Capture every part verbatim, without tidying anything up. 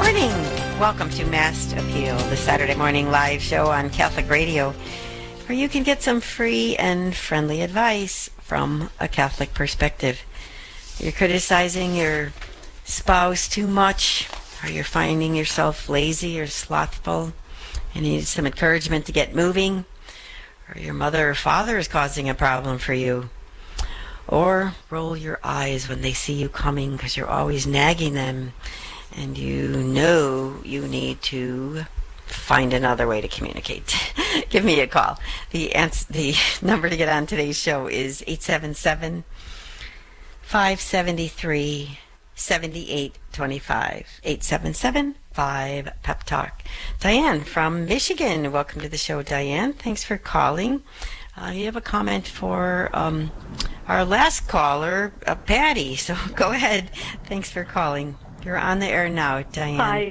morning. Welcome to Mass Appeal, the Saturday morning live show on Catholic Radio, where you can get some free and friendly advice from a Catholic perspective. You're criticizing your spouse too much, or you're finding yourself lazy or slothful and you need some encouragement to get moving, or your mother or father is causing a problem for you, or roll your eyes when they see you coming because you're always nagging them and you know you need to find another way to communicate. Give me a call. The ans- the number to get on today's show is eight seven seven, five seven three, seven eight two five. eight seven seven, five, Pep Talk. Diane from Michigan. Welcome to the show, Diane. Thanks for calling. Uh, you have a comment for um, our last caller, uh, Patty. So go ahead. Thanks for calling. You're on the air now, Diane. Hi.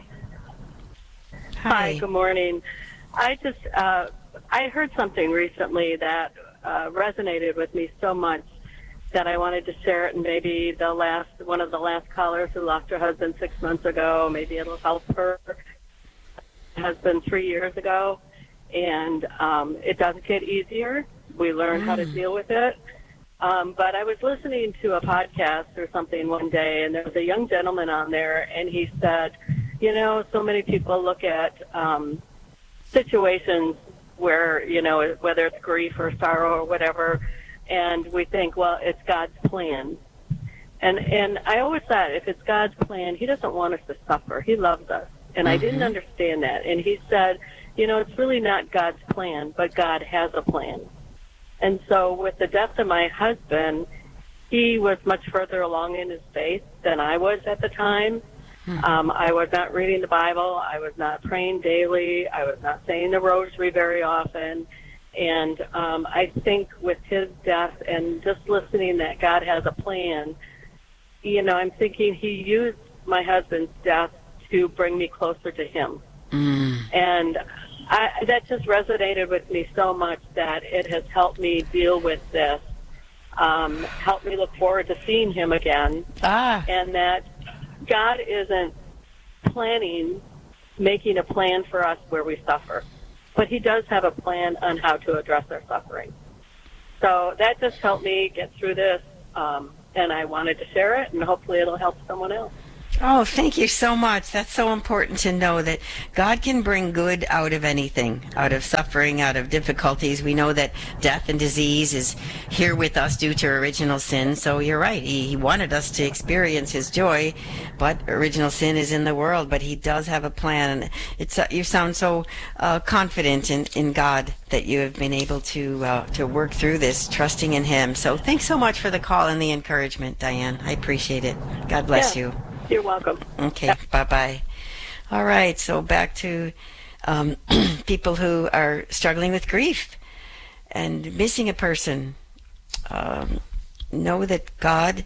Hi. Hi, good morning. I just, uh, I heard something recently that uh, resonated with me so much that I wanted to share it, and maybe the last, one of the last callers who lost her husband six months ago, maybe it'll help her husband three years ago. And um, it does get easier. We learn mm. how to deal with it. Um, but I was listening to a podcast or something one day, and there was a young gentleman on there, and he said, you know, so many people look at um, situations where, you know, whether it's grief or sorrow or whatever, and we think, well, it's God's plan. And and I always thought, if it's God's plan, he doesn't want us to suffer. He loves us. And mm-hmm. I didn't understand that. And he said, you know, it's really not God's plan, but God has a plan. And so with the death of my husband, he was much further along in his faith than I was at the time. Hmm. Um, I was not reading the Bible. I was not praying daily. I was not saying the rosary very often. And um, I think with his death and just listening that God has a plan, you know, I'm thinking he used my husband's death to bring me closer to him. Mm. And I, that just resonated with me so much that it has helped me deal with this, um, helped me look forward to seeing him again, ah. and that God isn't planning, making a plan for us where we suffer, but he does have a plan on how to address our suffering. So that just helped me get through this, um, and I wanted to share it, and hopefully it'll help someone else. Oh, thank you so much. That's so important to know that God can bring good out of anything, out of suffering, out of difficulties. We know that death and disease is here with us due to original sin. So you're right. He, he wanted us to experience his joy, but original sin is in the world. But he does have a plan. And it's uh, you sound so uh, confident in, in God that you have been able to uh, to work through this, trusting in him. So thanks so much for the call and the encouragement, Diane. I appreciate it. God bless yeah. you. You're welcome. Okay, bye-bye. All right, so back to um, people who are struggling with grief and missing a person. Um, know that God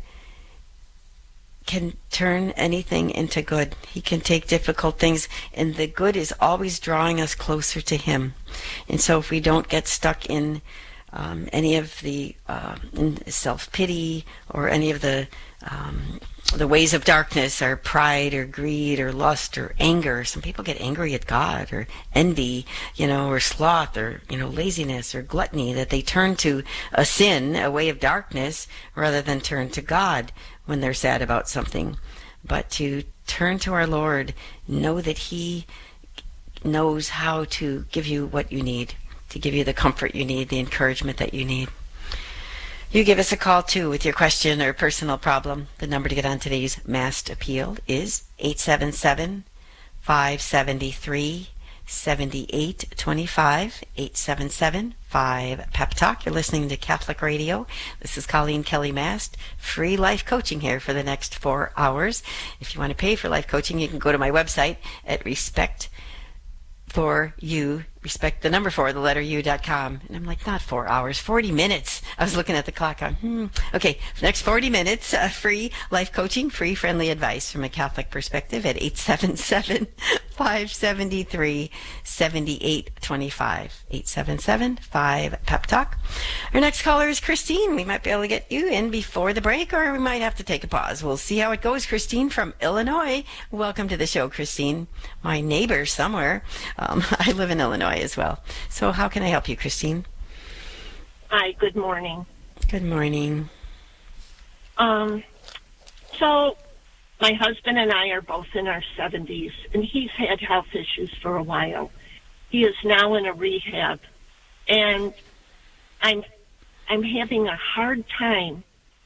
can turn anything into good. He can take difficult things, and the good is always drawing us closer to him. And so if we don't get stuck in um, any of the uh, self-pity or any of the um, the ways of darkness, or pride or greed or lust or anger. Some people get angry at God, or envy, you know, or sloth, or, you know, laziness or gluttony, that they turn to a sin, a way of darkness, rather than turn to God when they're sad about something. But to turn to our Lord, know that he knows how to give you what you need, to give you the comfort you need, the encouragement that you need. You give us a call, too, with your question or personal problem. The number to get on today's Mass Appeal is eight seven seven, five seven three, seven eight two five, eight seven seven, five, Pep Talk. You're listening to Catholic Radio. This is Colleen Kelly Mast. Free life coaching here for the next four hours. If you want to pay for life coaching, you can go to my website at respect for you respect the number four, the letter U dot com. And I'm like, not four hours, forty minutes. I was looking at the clock on, hmm. Okay, next forty minutes, uh, free life coaching, free friendly advice from a Catholic perspective at eight seven seven, five seven three, seven eight two five. eight seven seven, five, pep talk. Our next caller is Christine. We might be able to get you in before the break, or we might have to take a pause. We'll see how it goes. Christine from Illinois. Welcome to the show, Christine. My neighbor somewhere. Um, I live in Illinois as well. So how can I help you, Christine? Hi, good morning. Good morning. Um, so my husband and I are both in our seventies, and he's had health issues for a while. He is now in a rehab, and I'm I'm having a hard time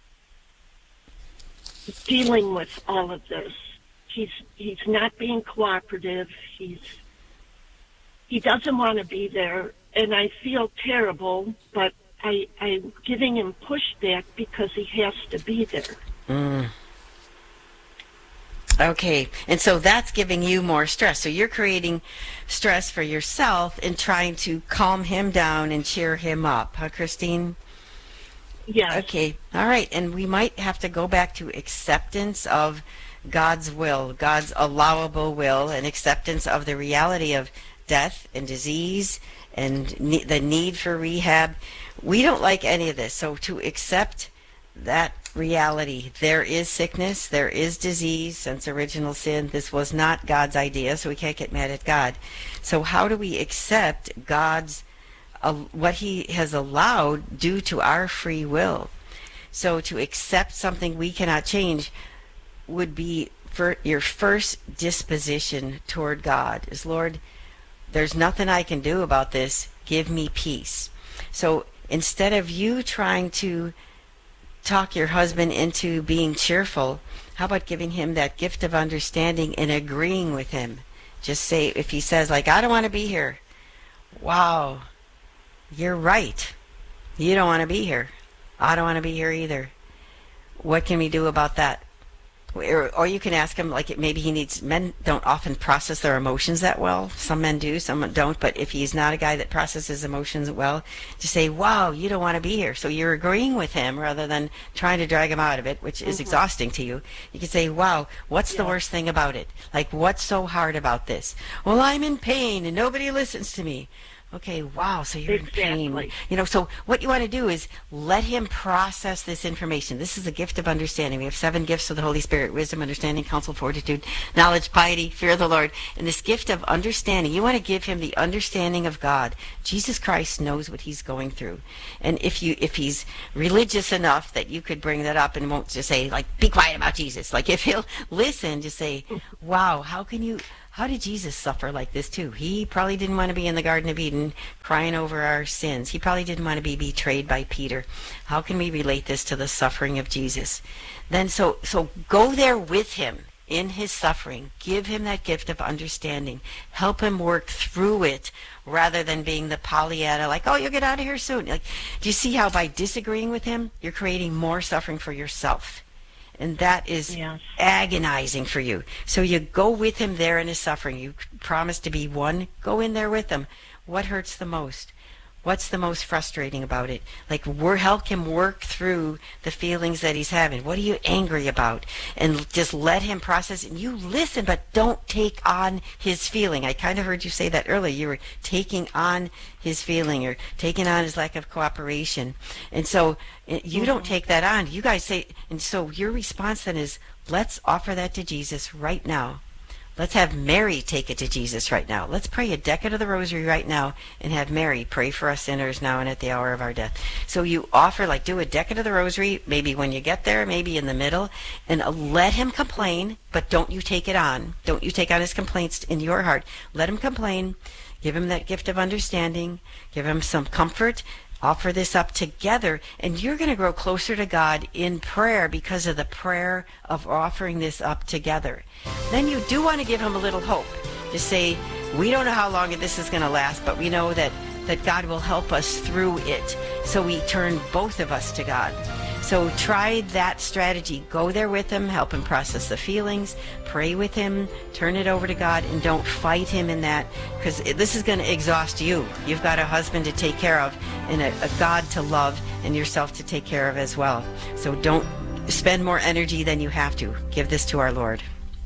dealing with all of this. He's he's not being cooperative. He's He doesn't want to be there, and I feel terrible, but I, I'm giving him pushback because he has to be there. Mm. Okay, and so that's giving you more stress. So you're creating stress for yourself and trying to calm him down and cheer him up, huh, Christine? Yes. Okay, all right, and we might have to go back to acceptance of God's will, God's allowable will, and acceptance of the reality of death and disease and ne- the need for rehab. We don't like any of this. So to accept that reality, there is sickness, there is disease since original sin. This was not God's idea, so we can't get mad at God. So how do we accept God's, uh, what he has allowed due to our free will? So to accept something we cannot change would be for your first disposition toward God is, Lord, there's nothing I can do about this. Give me peace. So instead of you trying to talk your husband into being cheerful, how about giving him that gift of understanding and agreeing with him? Just say, if he says, like, I don't want to be here. Wow, you're right. You don't want to be here. I don't want to be here either. What can we do about that? Or, or you can ask him, like, maybe he needs, men don't often process their emotions that well. Some men do, some don't. But if he's not a guy that processes emotions well, to say, wow, you don't want to be here. So you're agreeing with him rather than trying to drag him out of it, which is mm-hmm. exhausting to you. You can say, wow, what's yeah. the worst thing about it? Like, what's so hard about this? Well, I'm in pain and nobody listens to me. Okay, wow, so you're exactly. in pain. You know, so what you want to do is let him process this information. This is a gift of understanding. We have seven gifts of the Holy Spirit: wisdom, understanding, counsel, fortitude, knowledge, piety, fear of the Lord. And this gift of understanding, you want to give him the understanding of God. Jesus Christ knows what he's going through. And if you if he's religious enough that you could bring that up and won't just say, like, be quiet about Jesus. Like, if he'll listen, just say, wow, how can you... How did Jesus suffer like this too? He probably didn't want to be in the Garden of Eden crying over our sins. He probably didn't want to be betrayed by Peter. How can we relate this to the suffering of Jesus? Then so so go there with him in his suffering. Give him that gift of understanding. Help him work through it rather than being the Pollyanna, like, oh, you'll get out of here soon. Like, do you see how by disagreeing with him, you're creating more suffering for yourself? And that is yes. agonizing for you. So you go with him there in his suffering. You promise to be one. Go in there with him. What hurts the most? What's the most frustrating about it? Like, we're, help him work through the feelings that he's having. What are you angry about? And just let him process. And you listen, but don't take on his feeling. I kind of heard you say that earlier. You were taking on his feeling or taking on his lack of cooperation. And so you mm-hmm. don't take that on. You guys say, and so your response then is, let's offer that to Jesus right now. Let's have Mary take it to Jesus right now. Let's pray a decade of the rosary right now and have Mary pray for us sinners now and at the hour of our death. So you offer, like, do a decade of the rosary, maybe when you get there, maybe in the middle, and uh, let him complain, but don't you take it on. Don't you take on his complaints in your heart. Let him complain. Give him that gift of understanding. Give him some comfort. Offer this up together, and you're going to grow closer to God in prayer because of the prayer of offering this up together. Then you do want to give him a little hope. Just say, we don't know how long this is going to last, but we know that, that God will help us through it. So we turn both of us to God. So try that strategy. Go there with him, help him process the feelings, pray with him, turn it over to God, and don't fight him in that, because this is going to exhaust you. You've got a husband to take care of and a, a God to love and yourself to take care of as well. So don't spend more energy than you have to. Give this to our Lord.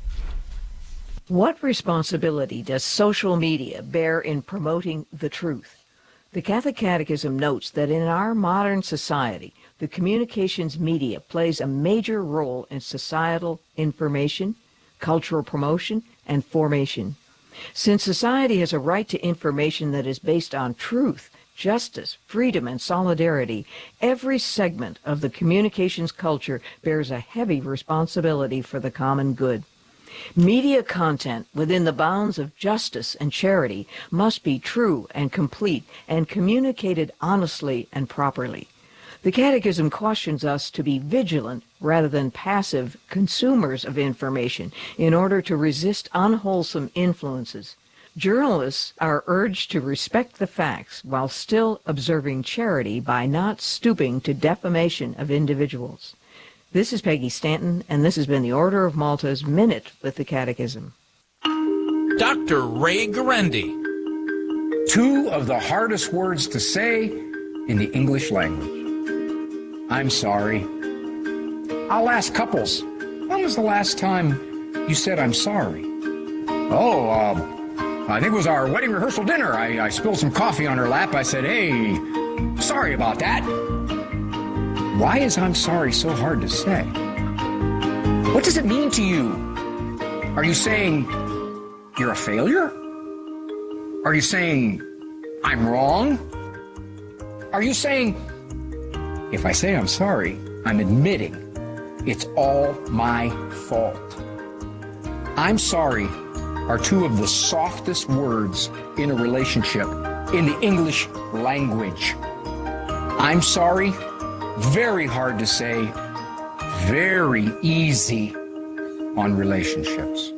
What responsibility does social media bear in promoting the truth? The Catholic Catechism notes that in our modern society, the communications media plays a major role in societal information, cultural promotion, and formation. Since society has a right to information that is based on truth, justice, freedom, and solidarity, every segment of the communications culture bears a heavy responsibility for the common good. Media content within the bounds of justice and charity must be true and complete and communicated honestly and properly. The Catechism cautions us to be vigilant rather than passive consumers of information in order to resist unwholesome influences. Journalists are urged to respect the facts while still observing charity by not stooping to defamation of individuals. This is Peggy Stanton, and this has been the Order of Malta's Minute with the Catechism. Doctor Ray Guarendi. Two of the hardest words to say in the English language. I'm sorry. I'll ask couples, when was the last time you said I'm sorry? Oh, uh, I think it was our wedding rehearsal dinner. I, I spilled some coffee on her lap. I said, hey, sorry about that. Why is I'm sorry so hard to say? What does it mean to you? Are you saying you're a failure? Are you saying I'm wrong? Are you saying, if I say I'm sorry, I'm admitting it's all my fault? I'm sorry are two of the softest words in a relationship in the English language. I'm sorry, very hard to say, very easy on relationships.